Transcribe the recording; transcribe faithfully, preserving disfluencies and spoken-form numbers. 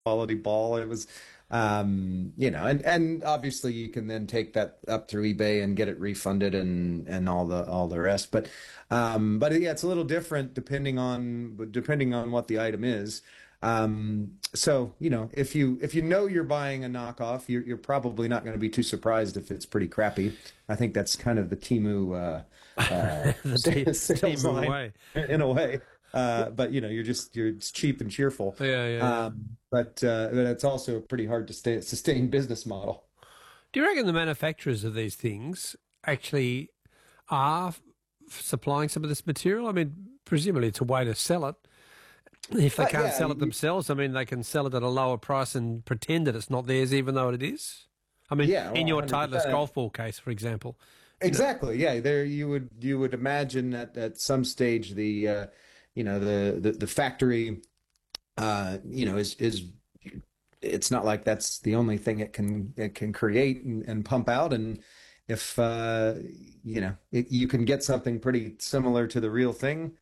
quality ball. It was, um, you know, and and obviously you can then take that up through eBay and get it refunded and and all the all the rest. But um, but yeah, it's a little different depending on depending on what the item is. Um, so you know, if you if you know you're buying a knockoff, you're you're probably not going to be too surprised if it's pretty crappy. I think that's kind of the Temu uh, uh, The te- sales Temu line way. in a way. Uh, but you know, you're just you're it's cheap and cheerful. Yeah, yeah, yeah. Um, but uh, but it's also a pretty hard to stay, sustain business model. Do you reckon the manufacturers of these things actually are f- supplying some of this material? I mean, presumably it's a way to sell it. If they But can't yeah, sell it you, themselves, I mean, they can sell it at a lower price and pretend that it's not theirs, even though it is. I mean, yeah, in well, your Titleist one hundred percent. golf ball case, for example, you know, Exactly. Yeah, there you would you would imagine that at some stage the uh, you know the the, the factory uh, you know is is it's not like that's the only thing it can it can create and, and pump out. And if uh, you know it, you can get something pretty similar to the real thing,